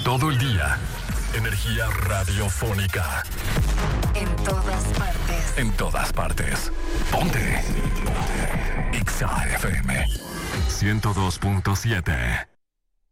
todo el día. Energía radiofónica. En todas partes. En todas partes. Ponte. Ponte. Exa FM 102.7.